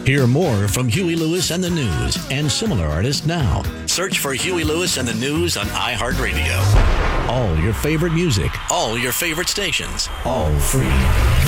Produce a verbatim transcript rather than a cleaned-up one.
Hear more from Huey Lewis and the News and similar artists now. Search for Huey Lewis and the News on iHeartRadio. All your favorite music, all your favorite stations, all free.